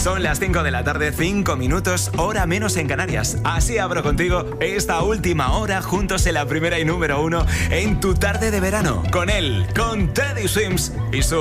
Son las 5 de la tarde, 5 minutos, hora menos en Canarias. Así abro contigo esta última hora juntos en la primera y número 1 en tu tarde de verano. Con él, con Teddy Swims y su